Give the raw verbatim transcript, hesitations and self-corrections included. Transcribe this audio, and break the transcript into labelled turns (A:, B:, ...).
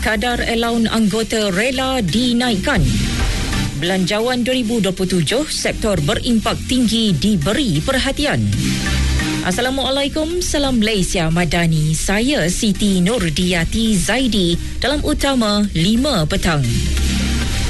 A: kadar alaun anggota rela dinaikkan. Belanjawan dua ribu dua puluh tujuh, sektor berimpak tinggi diberi perhatian. Assalamualaikum, salam Malaysia Madani. Saya Siti Nurdiati Zaidi dalam utama lima petang.